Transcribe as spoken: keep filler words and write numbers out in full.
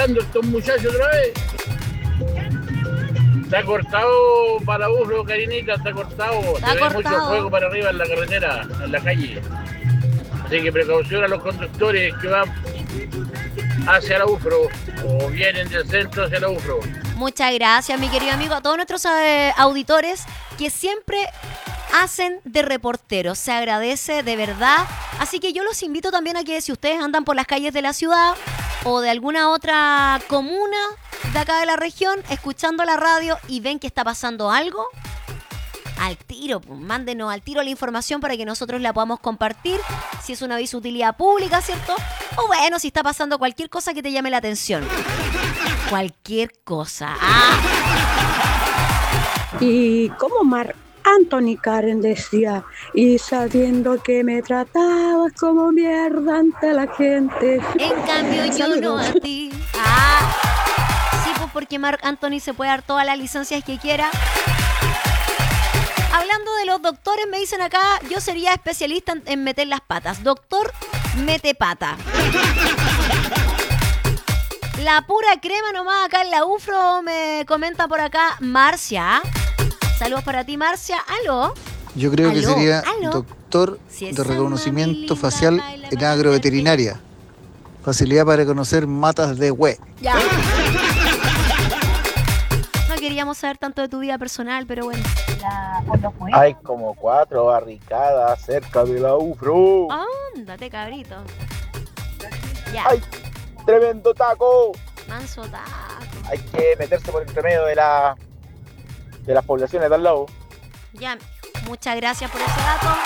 peleando estos muchachos otra vez. Está cortado para Ufro, Karinita, está cortado. Está Se ve cortado. mucho fuego para arriba en la carretera, en la calle. Así que precaución a los conductores que van hacia la Ufro o vienen del centro hacia la Ufro. Muchas gracias, mi querido amigo, a todos nuestros eh, auditores que siempre hacen de reporteros. Se agradece de verdad. Así que yo los invito también a que si ustedes andan por las calles de la ciudad o de alguna otra comuna de acá de la región, escuchando la radio y ven que está pasando algo, al tiro, pues, mándenos al tiro la información para que nosotros la podamos compartir, si es un aviso de utilidad pública, ¿cierto? O bueno, si está pasando cualquier cosa que te llame la atención. Cualquier cosa. Ah. Y como Marc Anthony Karen decía, y sabiendo que me tratabas como mierda ante la gente. En cambio yo no a ti. Ah. Sí, pues porque Marc Anthony se puede dar todas las licencias que quiera. Hablando de los doctores, me dicen acá, yo sería especialista en, en meter las patas. Doctor, mete pata. La pura crema nomás acá en la Ufro, me comenta por acá Marcia. Saludos para ti, Marcia. ¿Aló? Yo creo ¿Aló? que sería ¿Aló? doctor Si de esa reconocimiento mami facial linda baila en con agroveterinaria. Facilidad para reconocer matas de hue. Ya. No queríamos saber tanto de tu vida personal, pero bueno. La, Hay como cuatro barricadas cerca de la Ufro. Ándate, cabrito. Ya. ¡Ay! ¡Tremendo taco! Manso taco. Hay que meterse por entre medio de la de las poblaciones de al lado. Ya. Muchas gracias por ese dato.